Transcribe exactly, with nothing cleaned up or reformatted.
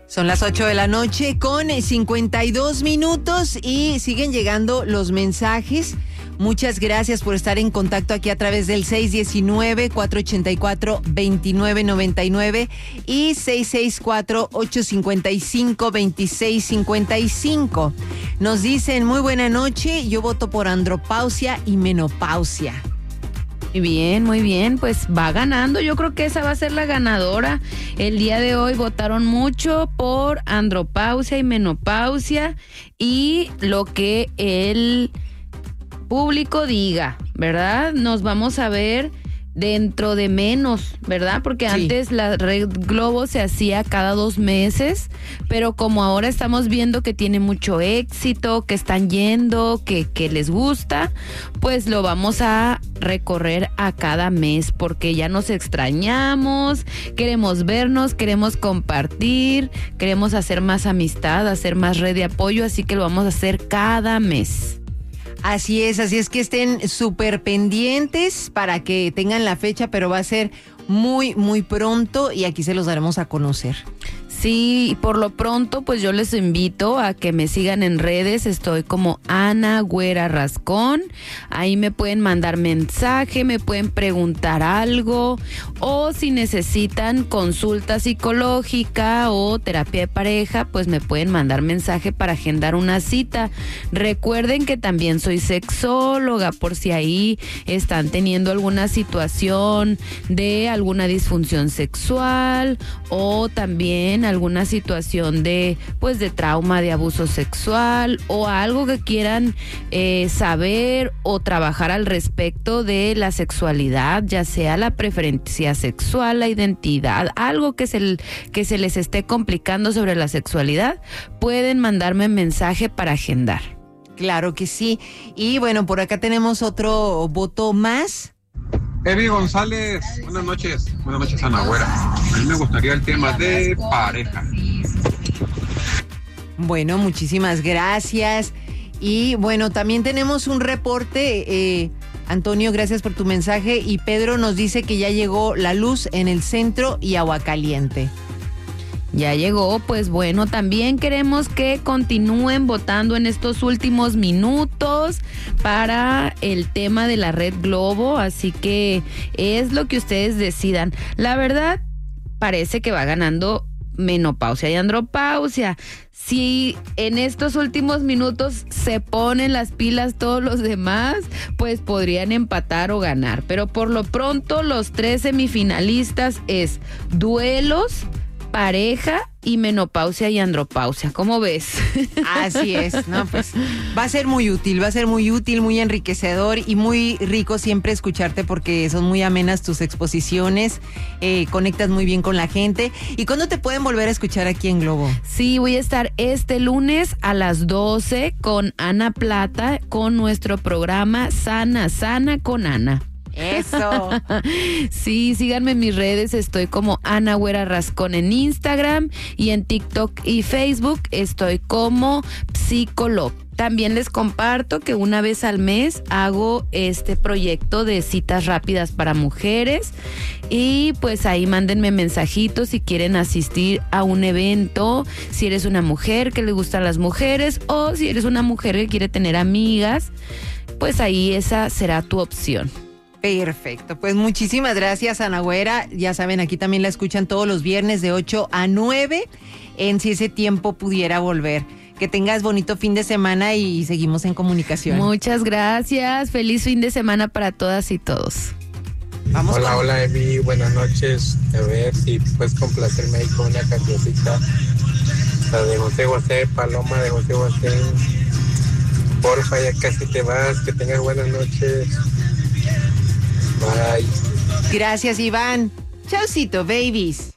Son las ocho de la noche con cincuenta y dos minutos y siguen llegando los mensajes. Muchas gracias por estar en contacto aquí a través del seis uno nueve, cuatro ocho cuatro, dos nueve nueve nueve y seis seis cuatro, ocho cinco cinco, dos seis cinco cinco. Nos dicen, muy buena noche, yo voto por andropausia y menopausia. Muy bien, muy bien, pues va ganando. Yo creo que esa va a ser la ganadora. El día de hoy votaron mucho por andropausia y menopausia y lo que el público diga, ¿verdad? Nos vamos a ver dentro de menos, ¿verdad? Porque sí. Antes la Red Globo se hacía cada dos meses, pero como ahora estamos viendo que tiene mucho éxito, que están yendo, que, que les gusta, pues lo vamos a recorrer a cada mes, porque ya nos extrañamos, queremos vernos, queremos compartir, queremos hacer más amistad, hacer más red de apoyo, así que lo vamos a hacer cada mes. Así es, así es que estén súper pendientes para que tengan la fecha, pero va a ser muy, muy pronto y aquí se los daremos a conocer. Sí, y por lo pronto, pues yo les invito a que me sigan en redes. Estoy como Ana Güera Rascón. Ahí me pueden mandar mensaje, me pueden preguntar algo, o si necesitan consulta psicológica o terapia de pareja, pues me pueden mandar mensaje para agendar una cita. Recuerden que también soy sexóloga, por si ahí están teniendo alguna situación de alguna disfunción sexual o también alguna situación de pues de trauma, de abuso sexual o algo que quieran eh, saber o trabajar al respecto de la sexualidad, ya sea la preferencia sexual, la identidad, algo que se, que se les esté complicando sobre la sexualidad, pueden mandarme mensaje para agendar. Claro que sí. Y bueno, por acá tenemos otro voto más. Evi González, buenas noches, buenas noches Ana Güera. A mí me gustaría el tema de pareja. Bueno, muchísimas gracias. Y bueno, también tenemos un reporte, eh, Antonio, gracias por tu mensaje. Y Pedro nos dice que ya llegó la luz en el centro y agua caliente. Ya llegó, pues bueno, también queremos que continúen votando en estos últimos minutos para el tema de la Red Globo, así que es lo que ustedes decidan. La verdad, parece que va ganando menopausia y andropausia. Si en estos últimos minutos se ponen las pilas todos los demás, pues podrían empatar o ganar. Pero por lo pronto, los tres semifinalistas es duelos, pareja y menopausia y andropausia. ¿Cómo ves? Así es, no, pues va a ser muy útil, va a ser muy útil, muy enriquecedor y muy rico siempre escucharte porque son muy amenas tus exposiciones, eh, conectas muy bien con la gente. ¿Y cuándo te pueden volver a escuchar aquí en Globo? Sí, voy a estar este lunes a las doce con Ana Plata con nuestro programa Sana, Sana con Ana. Eso. Sí, síganme en mis redes, estoy como Ana Güera Rascón en Instagram y en TikTok y Facebook estoy como Psicolog. También les comparto que una vez al mes hago este proyecto de citas rápidas para mujeres y pues ahí mándenme mensajitos si quieren asistir a un evento, si eres una mujer que le gustan las mujeres o si eres una mujer que quiere tener amigas, pues ahí esa será tu opción. Perfecto, pues muchísimas gracias Ana Güera, ya saben, aquí también la escuchan todos los viernes de ocho a nueve en Si ese tiempo pudiera volver. Que tengas bonito fin de semana y seguimos en comunicación. Muchas gracias, feliz fin de semana para todas y todos. Vamos hola, con... hola Emi, buenas noches, a ver si puedes complacerme ahí con una cancioncita, la de José José, Paloma de José José, porfa, ya casi te vas, que tengas buenas noches. Bye. Gracias, Iván. Chaucito, babies.